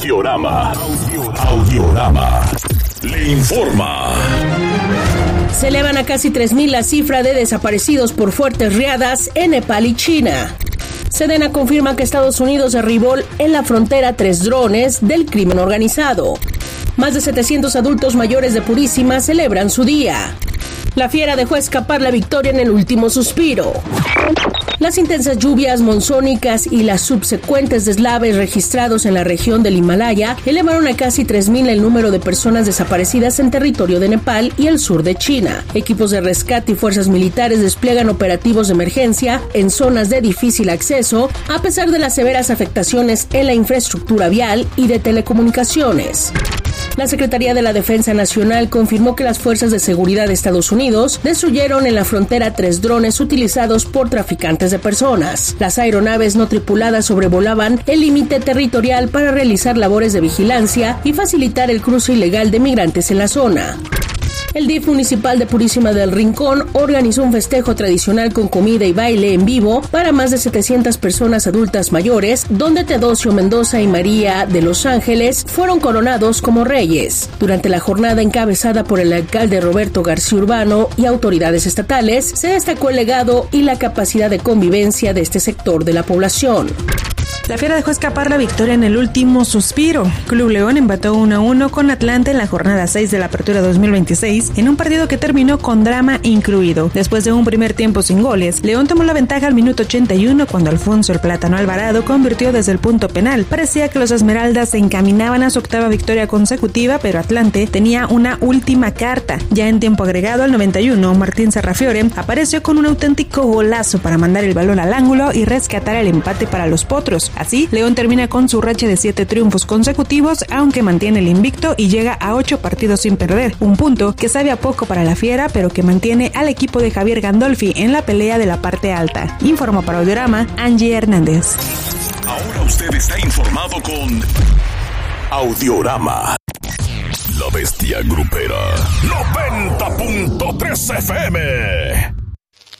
Audiorama. Le informa. Se elevan a casi 3,000 la cifra de desaparecidos por fuertes riadas en Nepal y China. Sedena confirma que Estados Unidos derribó en la frontera 3 drones del crimen organizado. Más de 700 adultos mayores de Purísima celebran su día. La Fiera dejó escapar la victoria en el último suspiro. Las intensas lluvias monzónicas y las subsecuentes deslaves registrados en la región del Himalaya elevaron a casi 3,000 el número de personas desaparecidas en territorio de Nepal y el sur de China. Equipos de rescate y fuerzas militares despliegan operativos de emergencia en zonas de difícil acceso, a pesar de las severas afectaciones en la infraestructura vial y de telecomunicaciones. La Secretaría de la Defensa Nacional confirmó que las fuerzas de seguridad de Estados Unidos destruyeron en la frontera 3 drones utilizados por traficantes de personas. Las aeronaves no tripuladas sobrevolaban el límite territorial para realizar labores de vigilancia y facilitar el cruce ilegal de migrantes en la zona. El DIF municipal de Purísima del Rincón organizó un festejo tradicional con comida y baile en vivo para más de 700 personas adultas mayores, donde Teodosio Mendoza y María de Los Ángeles fueron coronados como reyes. Durante la jornada encabezada por el alcalde Roberto García Urbano y autoridades estatales, se destacó el legado y la capacidad de convivencia de este sector de la población. La Fiera dejó escapar la victoria en el último suspiro. Club León empató 1-1 con Atlante en la jornada 6 de la Apertura 2026, en un partido que terminó con drama incluido. Después de un primer tiempo sin goles, León tomó la ventaja al minuto 81 cuando Alfonso el Plátano Alvarado convirtió desde el punto penal. Parecía que los Esmeraldas se encaminaban a su octava victoria consecutiva, pero Atlante tenía una última carta. Ya en tiempo agregado al 91, Martín Serrafiore apareció con un auténtico golazo para mandar el balón al ángulo y rescatar el empate para los Potros. Así, León termina con su racha de 7 triunfos consecutivos, aunque mantiene el invicto y llega a 8 partidos sin perder. Un punto que sabe a poco para la Fiera, pero que mantiene al equipo de Javier Gandolfi en la pelea de la parte alta. Informó para Audiorama, Angie Hernández. Ahora usted está informado con Audiorama. La bestia grupera 90.3 FM.